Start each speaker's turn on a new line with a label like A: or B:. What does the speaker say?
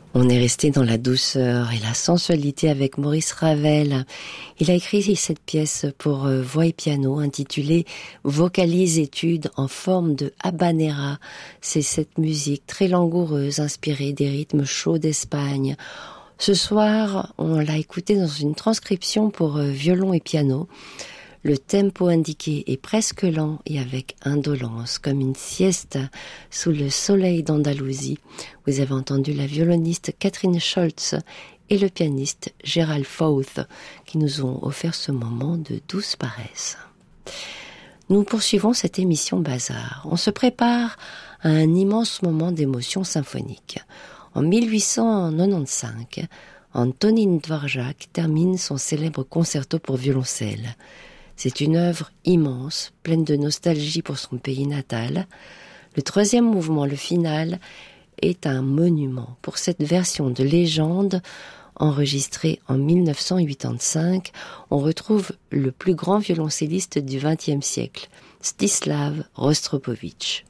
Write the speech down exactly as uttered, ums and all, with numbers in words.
A: On est resté dans la douceur et la sensualité avec Maurice Ravel. Il a écrit cette pièce pour voix et piano intitulée « Vocalise étude en forme de habanera ». C'est cette musique très langoureuse inspirée des rythmes chauds d'Espagne. Ce soir, on l'a écoutée dans une transcription pour violon et piano. Le tempo indiqué est presque lent et avec indolence, comme une siesta sous le soleil d'Andalousie. Vous avez entendu la violoniste Catherine Scholz et le pianiste Gérald Fauth qui nous ont offert ce moment de douce paresse. Nous poursuivons cette émission Bazar. On se prépare à un immense moment d'émotion symphonique. En mille huit cent quatre-vingt-quinze, Antonín Dvořák termine son célèbre concerto pour violoncelle. C'est une œuvre immense, pleine de nostalgie pour son pays natal. Le troisième mouvement, le final, est un monument pour cette version de légende enregistrée en mille neuf cent quatre-vingt-quinze. On retrouve le plus grand violoncelliste du vingtième siècle, Stislav Rostropovitch.